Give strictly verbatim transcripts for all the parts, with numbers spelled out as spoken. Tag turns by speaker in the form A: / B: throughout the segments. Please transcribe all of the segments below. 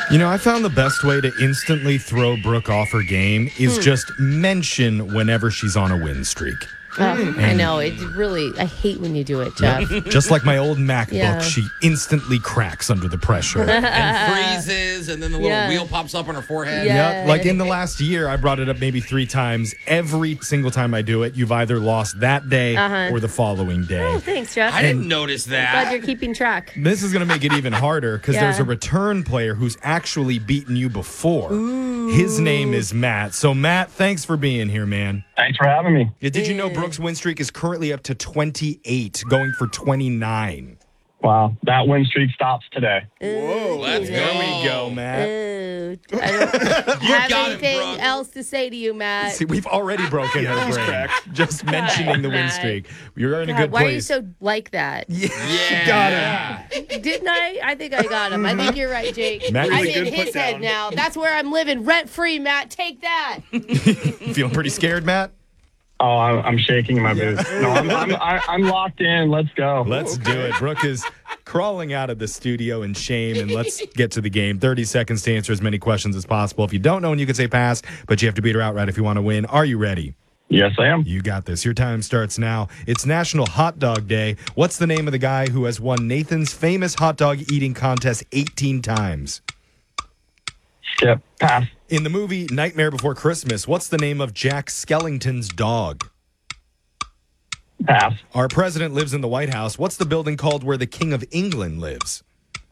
A: You know, I found the best way to instantly throw Brooke off her game is
B: Hmm.
A: just mention whenever she's on a win streak.
B: Oh, I know. It really, I hate when you do it, Jeff.
A: Just like my old MacBook,
B: Yeah.
A: she instantly cracks under the pressure.
C: and freezes, and then the little
B: Yeah.
C: wheel pops up on her forehead.
B: Yeah.
A: Yep. Like in the last year, I brought it up maybe three times. Every single time I do it, you've either lost that day
B: Uh-huh.
A: or the following day.
B: Oh, thanks, Jeff.
C: I didn't notice
B: Glad
C: that.
B: you're keeping track.
A: This is going to make it even harder because
B: Yeah.
A: there's a return player who's actually beaten you before. His name is Matt. So, Matt, thanks for being here, man.
D: Thanks for having me.
A: Yeah, did you know Brooke's win streak is currently up to twenty-eight, going for twenty-nine?
D: Wow, that win streak stops today.
C: Whoa, let's go.
A: There we go, Matt.
B: Ooh, I don't have
C: got it,
B: anything
C: Brooke.
B: else to say to you, Matt.
A: See, we've already broken her brain. Just mentioning the win
B: Matt.
A: streak. You're in a
B: God,
A: good
B: why are you
A: place.
B: so like that?
C: Yeah.
A: Got him.
B: Didn't I? I think I got him. I think you're right, Jake.
A: Matt,
B: I'm
A: really
B: in
A: good
B: his
A: put
B: head
A: down.
B: now. That's where I'm living rent free, Matt. Take that.
A: Feeling pretty scared, Matt?
D: Oh, I'm, I'm shaking in my boots. No, I'm, I'm, I- I'm locked in. Let's go.
A: Let's do it. Brooke is crawling out of the studio in shame, and let's get to the game. thirty seconds to answer as many questions as possible. If you don't know, and you can say pass, but you have to beat her outright if you want to win. Are you ready?
D: Yes, I am.
A: You got this. Your time starts now. It's National Hot Dog Day. What's the name of the guy who has won Nathan's famous hot dog eating contest eighteen times?
D: Skip. Pass.
A: In the movie Nightmare Before Christmas, what's the name of Jack Skellington's dog?
D: Pass.
A: Our president lives in the White House. What's the building called where the King of England lives?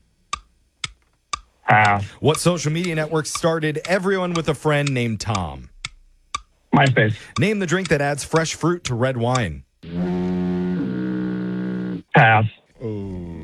D: Pass.
A: What social media network started everyone with a friend named Tom?
D: MySpace.
A: Name the drink that adds fresh fruit to red wine.
D: Pass.
A: Oh.